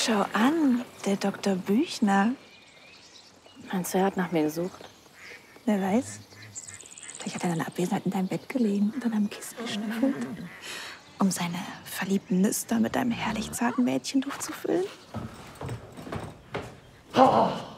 Schau an, der Dr. Büchner. Meinst du, er hat nach mir gesucht? Wer weiß. Vielleicht hat er in deiner Abwesenheit in deinem Bett gelegen und an deinem Kissen geschnüffelt, um seine verliebten Nüster mit deinem herrlich zarten Mädchenduft zu füllen. Oh.